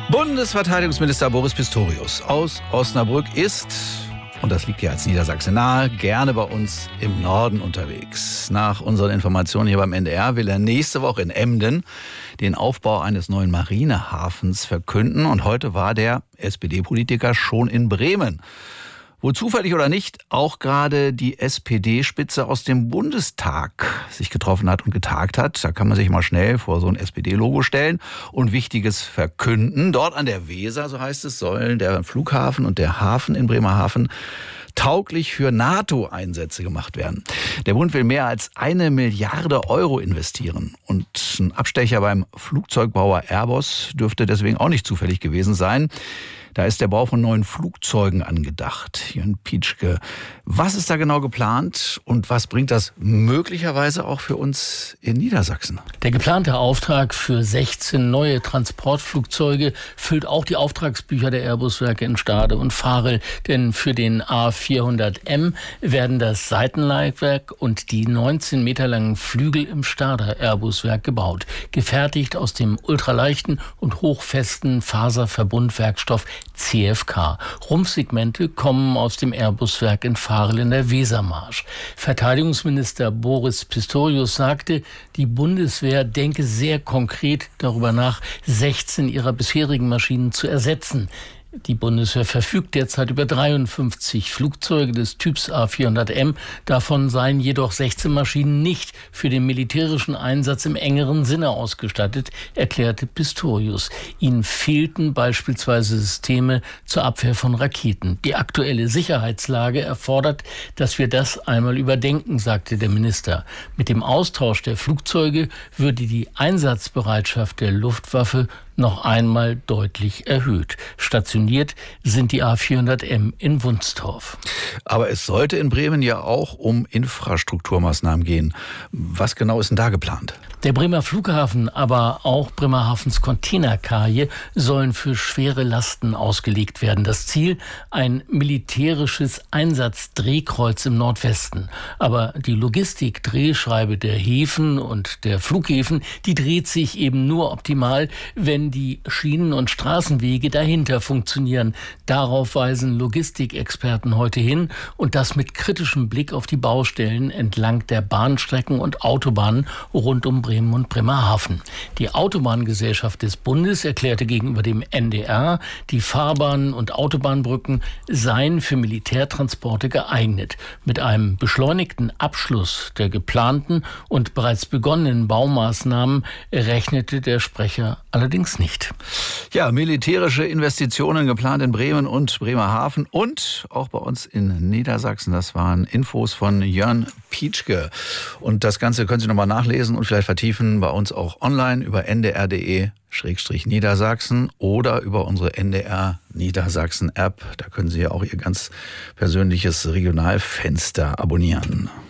Bundesverteidigungsminister Boris Pistorius aus Osnabrück ist, und das liegt ja als Niedersachsen nahe, gerne bei uns im Norden unterwegs. Nach unseren Informationen hier beim NDR will er nächste Woche in Emden den Aufbau eines neuen Marinehafens verkünden. Und heute war der SPD-Politiker schon in Bremen. Wo zufällig oder nicht auch gerade die SPD-Spitze aus dem Bundestag sich getroffen hat und getagt hat. Da kann man sich mal schnell vor so ein SPD-Logo stellen und Wichtiges verkünden. Dort an der Weser, so heißt es, sollen der Flughafen und der Hafen in Bremerhaven tauglich für NATO-Einsätze gemacht werden. Der Bund will mehr als 1 Milliarde Euro investieren. Und ein Abstecher beim Flugzeugbauer Airbus dürfte deswegen auch nicht zufällig gewesen sein. Da ist der Bau von neuen Flugzeugen angedacht. Jörn Pietschke, was ist da genau geplant und was bringt das möglicherweise auch für uns in Niedersachsen? Der geplante Auftrag für 16 neue Transportflugzeuge füllt auch die Auftragsbücher der Airbus-Werke in Stade und Varel. Denn für den A400M werden das Seitenleitwerk und die 19 Meter langen Flügel im Stader Airbus-Werk gebaut. Gefertigt aus dem ultraleichten und hochfesten Faserverbundwerkstoff CFK. Rumpfsegmente kommen aus dem Airbus-Werk in Varel in der Wesermarsch. Verteidigungsminister Boris Pistorius sagte, die Bundeswehr denke sehr konkret darüber nach, 16 ihrer bisherigen Maschinen zu ersetzen. Die Bundeswehr verfügt derzeit über 53 Flugzeuge des Typs A400M. Davon seien jedoch 16 Maschinen nicht für den militärischen Einsatz im engeren Sinne ausgestattet, erklärte Pistorius. Ihnen fehlten beispielsweise Systeme zur Abwehr von Raketen. Die aktuelle Sicherheitslage erfordert, dass wir das einmal überdenken, sagte der Minister. Mit dem Austausch der Flugzeuge würde die Einsatzbereitschaft der Luftwaffe noch einmal deutlich erhöht. Stationiert sind die A400M in Wunstorf. Aber es sollte in Bremen ja auch um Infrastrukturmaßnahmen gehen. Was genau ist denn da geplant? Der Bremer Flughafen, aber auch Bremerhavens Containerkaje sollen für schwere Lasten ausgelegt werden. Das Ziel, ein militärisches Einsatzdrehkreuz im Nordwesten. Aber die Logistik-Drehscheibe der Häfen und der Flughäfen, die dreht sich eben nur optimal, wenn die Schienen- und Straßenwege dahinter funktionieren. Darauf weisen Logistikexperten heute hin und das mit kritischem Blick auf die Baustellen entlang der Bahnstrecken und Autobahnen rund um Bremen und Bremerhaven. Die Autobahngesellschaft des Bundes erklärte gegenüber dem NDR, die Fahrbahnen und Autobahnbrücken seien für Militärtransporte geeignet. Mit einem beschleunigten Abschluss der geplanten und bereits begonnenen Baumaßnahmen rechnete der Sprecher allerdings nicht. Ja, militärische Investitionen geplant in Bremen und Bremerhaven und auch bei uns in Niedersachsen. Das waren Infos von Jörn Pietschke. Und das Ganze können Sie nochmal nachlesen und vielleicht vertiefen bei uns auch online über ndr.de/Niedersachsen oder über unsere NDR Niedersachsen App. Da können Sie ja auch Ihr ganz persönliches Regionalfenster abonnieren.